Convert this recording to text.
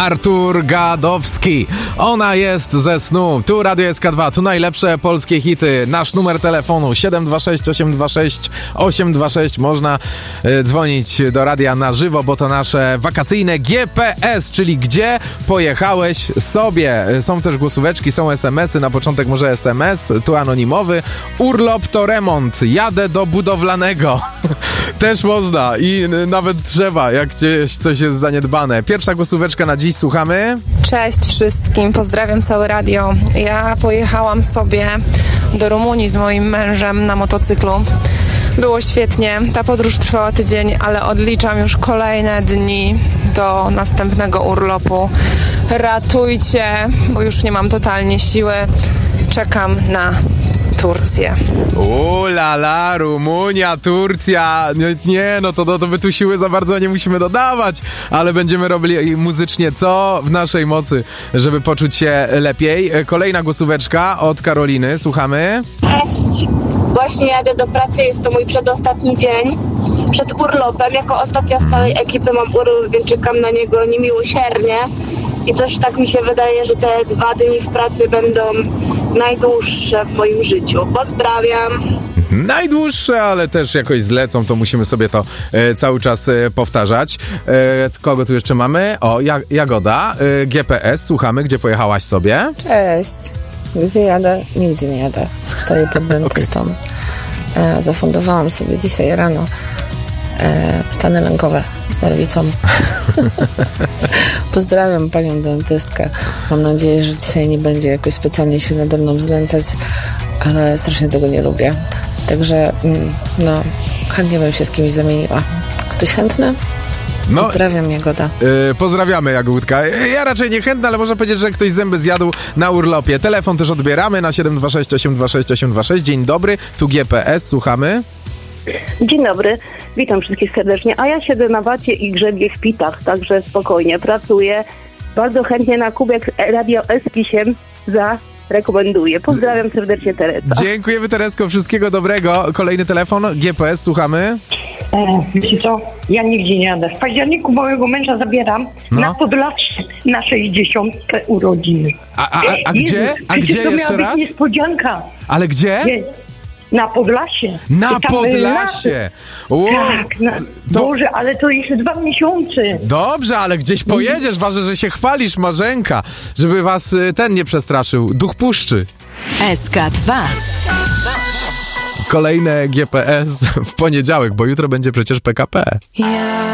Artur Gadowski. Ona jest ze snu. Tu Radio SK2, tu najlepsze polskie hity. Nasz numer telefonu 726 826 826. Można dzwonić do radia na żywo, bo to nasze wakacyjne GPS, czyli gdzie pojechałeś sobie. Są też głosóweczki, są SMS-y. Na początek może SMS, tu anonimowy. Urlop to remont. Jadę do budowlanego. Też można i nawet trzeba, jak gdzieś coś jest zaniedbane. Pierwsza głosóweczka na dziś, słuchamy. Cześć wszystkim, pozdrawiam całe radio. Ja pojechałam sobie do Rumunii z moim mężem na motocyklu. Było świetnie, ta podróż trwała tydzień, ale odliczam już kolejne dni do następnego urlopu. Ratujcie, bo już nie mam totalnie siły. Czekam na Turcję. Lala, Rumunia, Turcja. Nie, no to my tu siły za bardzo nie musimy dodawać, ale będziemy robili muzycznie co w naszej mocy, żeby poczuć się lepiej. Kolejna głosóweczka od Karoliny, słuchamy. Cześć, właśnie jadę do pracy, jest to mój przedostatni dzień przed urlopem. Jako ostatnia z całej ekipy mam urlop, więc czekam na niego niemiłosiernie. I coś tak mi się wydaje, że te 2 dni w pracy będą najdłuższe w moim życiu. Pozdrawiam. Najdłuższe, ale też jakoś zlecą, to musimy sobie to cały czas powtarzać. Kogo tu jeszcze mamy? O, Jagoda, GPS, słuchamy, gdzie pojechałaś sobie? Cześć. Gdzie jadę? Nigdzie nie jadę. Stoję pod dentystą. Zafundowałam sobie dzisiaj rano stany lękowe z nerwicą. Pozdrawiam panią dentystkę. Mam nadzieję, że dzisiaj nie będzie jakoś specjalnie się nade mną znęcać, ale strasznie tego nie lubię. Także chętnie bym się z kimś zamieniła. Ktoś chętny? Pozdrawiam, Jagoda. Pozdrawiamy, Jagódka. Ja raczej nie chętna, ale można powiedzieć, że ktoś zęby zjadł na urlopie. Telefon też odbieramy na 726 826 826. Dzień dobry, tu GPS, słuchamy. Dzień dobry, witam wszystkich serdecznie. A ja siedzę na wacie i grzebię w pitach, także spokojnie pracuję. Bardzo chętnie na kubek Radio S8 zarekomenduję. Pozdrawiam serdecznie, Teresa. Dziękujemy, Teresko, wszystkiego dobrego. Kolejny telefon, GPS, słuchamy. Wiecie co? Ja nigdzie nie jadę. W październiku mojego męża zabieram na Podlasie na 60. urodziny. A gdzie? A gdzie to jeszcze miała raz? być niespodzianka. Ale gdzie? Na Podlasie. Na Podlasie! Tak, Boże, ale to jeszcze 2 miesiące. Dobrze, ale gdzieś pojedziesz, ważne, że się chwalisz, Marzenka, żeby was ten nie przestraszył, duch puszczy. SK2. Kolejne GPS w poniedziałek, bo jutro będzie przecież PKP.